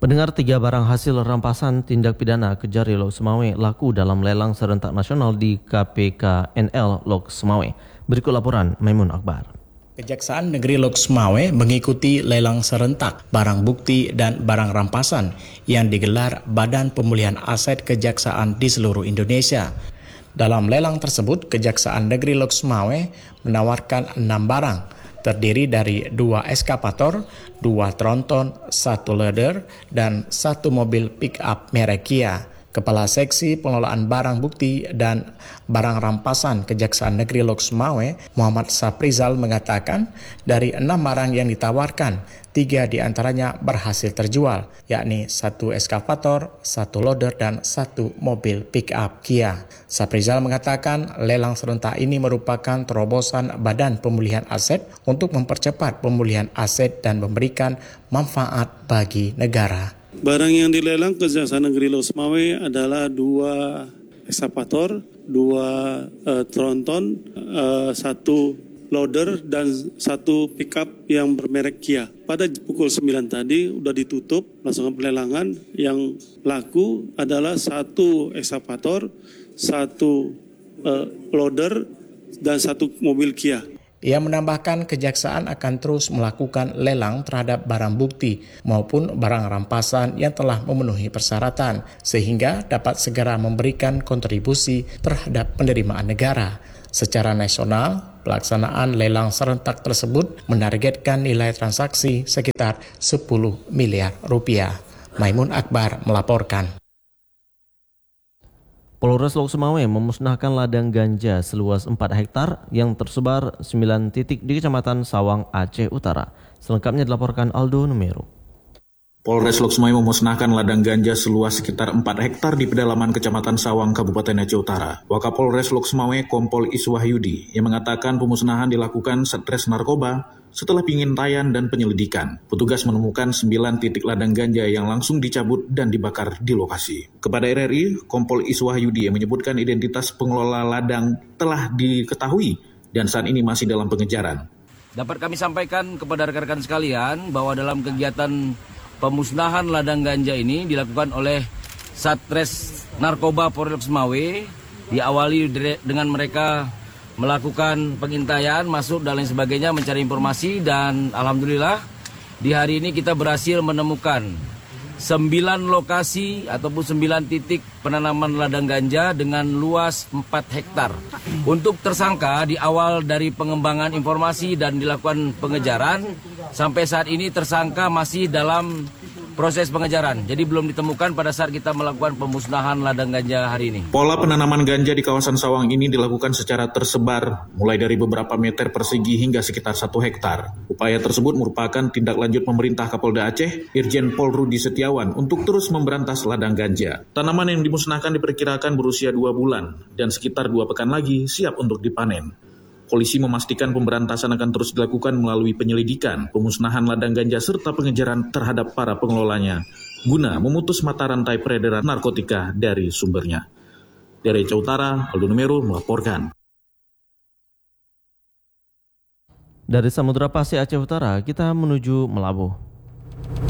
Pendengar, 3 barang hasil rampasan tindak pidana Kejari Lok Semawe laku dalam lelang serentak nasional di KPKNL Lok Semawe. Berikut laporan Maimun Akbar. Kejaksaan Negeri Lok Semawe mengikuti lelang serentak barang bukti dan barang rampasan yang digelar Badan Pemulihan Aset Kejaksaan di seluruh Indonesia. Dalam lelang tersebut, Kejaksaan Negeri Lok Semawe menawarkan 6 barang, terdiri dari 2 eskavator, 2 tronton, 1 loader, dan 1 mobil pick-up merek Kia. Kepala Seksi Pengelolaan Barang Bukti dan Barang Rampasan Kejaksaan Negeri Lok Semawe, Muhammad Saprizal mengatakan dari 6 barang yang ditawarkan, 3 diantaranya berhasil terjual, yakni 1 eskavator, 1 loader, dan 1 mobil pick-up Kia. Saprizal mengatakan lelang serentak ini merupakan terobosan Badan Pemulihan Aset untuk mempercepat pemulihan aset dan memberikan manfaat bagi negara. Barang yang dilelang Kejaksaan Negeri Lok Semawe adalah 2 eskavator, 2 tronton, 1 loader, dan 1 pickup yang bermerek Kia. Pada pukul 9 tadi sudah ditutup langsung pelelangan. Yang laku adalah 1 eskavator, 1 loader, dan 1 mobil Kia. Ia menambahkan kejaksaan akan terus melakukan lelang terhadap barang bukti maupun barang rampasan yang telah memenuhi persyaratan sehingga dapat segera memberikan kontribusi terhadap penerimaan negara. Secara nasional, pelaksanaan lelang serentak tersebut menargetkan nilai transaksi sekitar 10 miliar rupiah. Maimun Akbar melaporkan. Polres Lok Semawe memusnahkan ladang ganja seluas 4 hektar yang tersebar 9 titik di Kecamatan Sawang, Aceh Utara. Selengkapnya dilaporkan Aldo Numero. Polres Lok Semawe memusnahkan ladang ganja seluas sekitar 4 hektar di pedalaman Kecamatan Sawang, Kabupaten Aceh Utara. Wakapolres Lok Semawe Kompol Iswahyudi yang mengatakan pemusnahan dilakukan Satres Narkoba setelah pengintaian dan penyelidikan. Petugas menemukan 9 titik ladang ganja yang langsung dicabut dan dibakar di lokasi. Kepada RRI, Kompol Iswahyudi yang menyebutkan identitas pengelola ladang telah diketahui dan saat ini masih dalam pengejaran. Dapat kami sampaikan kepada rekan-rekan sekalian bahwa dalam kegiatan pemusnahan ladang ganja ini dilakukan oleh Satres Narkoba Polres Lok Semawe, diawali dengan mereka melakukan pengintaian, masuk dan lain sebagainya, mencari informasi, dan alhamdulillah di hari ini kita berhasil menemukan 9 lokasi ataupun 9 titik penanaman ladang ganja dengan luas 4 hektar. Untuk tersangka di awal dari pengembangan informasi dan dilakukan pengejaran, sampai saat ini tersangka masih dalam proses pengejaran, jadi belum ditemukan pada saat kita melakukan pemusnahan ladang ganja hari ini. Pola penanaman ganja di kawasan Sawang ini dilakukan secara tersebar, mulai dari beberapa meter persegi hingga sekitar 1 hektar. Upaya tersebut merupakan tindak lanjut pemerintah Kapolda Aceh, Irjen Pol Rudi Setiawan, untuk terus memberantas ladang ganja. Tanaman yang dimusnahkan diperkirakan berusia 2 bulan, dan sekitar 2 pekan lagi siap untuk dipanen. Polisi memastikan pemberantasan akan terus dilakukan melalui penyelidikan, pemusnahan ladang ganja, serta pengejaran terhadap para pengelolanya, guna memutus mata rantai peredaran narkotika dari sumbernya. Dari Aceh Utara, Aldo Numero melaporkan. Dari Samudra Pasir Aceh Utara, kita menuju Melabuh.